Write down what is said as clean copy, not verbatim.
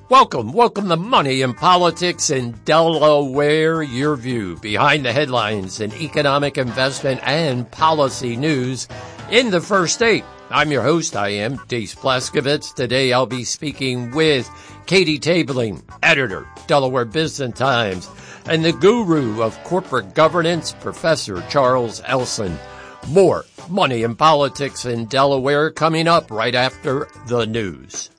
Welcome to Money and Politics in Delaware, your view behind the headlines in economic, investment, and policy news in the first state. I'm your host. I am Dees Plaskevitz. Today I'll be speaking with Katie Tabling, editor, Delaware Business Times, and the guru of corporate governance, Professor Charles Elson. More Money and Politics in Delaware coming up right after the news.